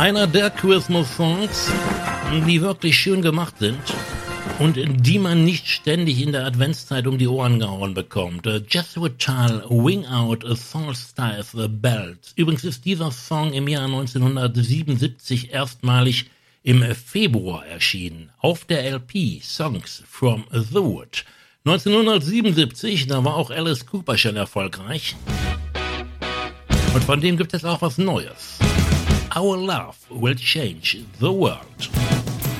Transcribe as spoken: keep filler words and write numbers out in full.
Einer der Christmas-Songs, die wirklich schön gemacht sind und die man nicht ständig in der Adventszeit um die Ohren gehauen bekommt. Jethro Tull, Wing Out a Solstice Belt. Übrigens ist dieser Song im Jahr neunzehnhundertsiebenundsiebzig erstmalig im Februar erschienen, auf der L P Songs from the Wood. neunzehnhundertsiebenundsiebzig, da war auch Alice Cooper schon erfolgreich. Und von dem gibt es auch was Neues. Our Love Will Change the World.